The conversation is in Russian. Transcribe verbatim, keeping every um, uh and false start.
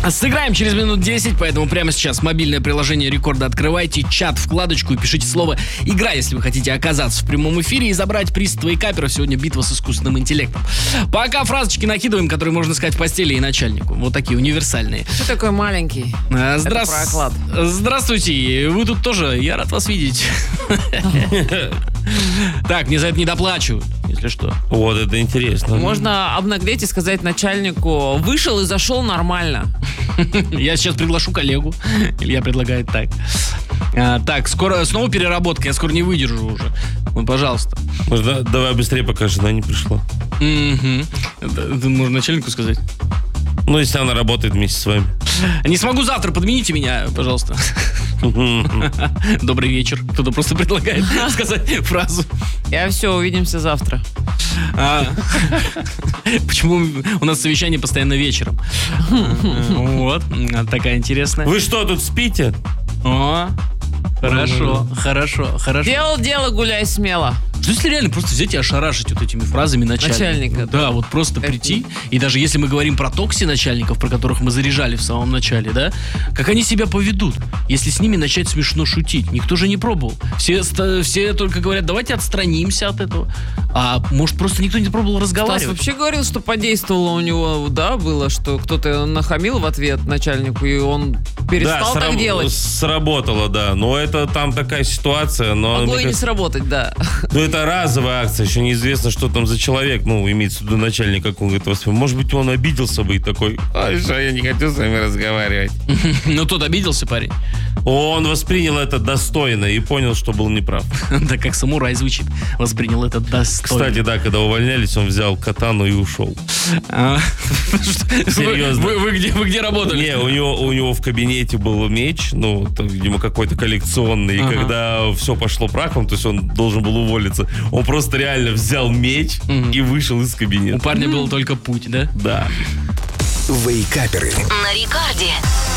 Сыграем через минут десять, поэтому прямо сейчас мобильное приложение Рекорда открывайте, чат, вкладочку и пишите слово «Игра», если вы хотите оказаться в прямом эфире и забрать приз от Вейкапера. Сегодня битва с искусственным интеллектом. Пока фразочки накидываем, которые можно сказать в постели и начальнику. Вот такие универсальные. Что такой маленький? А, здра... Это про оклад. Здравствуйте, вы тут тоже, я рад вас видеть. Так, мне за это не доплачивают, если что. Вот, это интересно. Можно обнаглеть и сказать начальнику: вышел и зашел нормально. Я сейчас приглашу коллегу. Илья предлагает так. А, так, скоро снова переработка, я скоро не выдержу уже. Ну, пожалуйста. Можно, давай быстрее, пока жена не пришла. Угу. Это, это можно начальнику сказать? Ну, если она работает вместе с вами. Не смогу завтра, подмените меня, пожалуйста. Добрый вечер. Кто-то просто предлагает сказать фразу. Я все, увидимся завтра. А, почему у нас совещание постоянно вечером? Вот, такая интересная. Вы что, тут спите? О, хорошо, хорошо, хорошо. Делал дело, гуляй смело. Что если реально просто взять и ошарашить вот этими фразами начальника? Начальника. Да, вот просто Это... прийти. И даже если мы говорим про токси начальников, про которых мы заряжали в самом начале, да, как они себя поведут, если с ними начать смешно шутить? Никто же не пробовал. Все, все только говорят, давайте отстранимся от этого. А может, просто никто не пробовал разговаривать? Стас вообще говорил, что подействовало у него, да, было, что кто-то нахамил в ответ начальнику, и он перестал да, так сраб- делать. Сработало, да. Но это там такая ситуация. Но Могло и кажется... не сработать, да. Ну, это разовая акция, еще неизвестно, что там за человек, ну, имеется в виду начальник, как он говорит, воспринимает. Может быть, он обиделся бы и такой: ай, что, я не хочу с вами разговаривать. Ну, тот обиделся, парень. Он воспринял это достойно и понял, что был неправ. Да, как самурай звучит. Воспринял это достойно. Кстати, да, когда увольнялись, он взял катану и ушел. Серьезно? Вы где вы где работали? Не, у него у него в кабинете был меч, ну, видимо, какой-то коллекционный. И когда все пошло прахом, то есть он должен был уволиться, он просто реально взял меч и вышел из кабинета. У парня был только путь, да? Да. Вейкаперы. На Рекорде.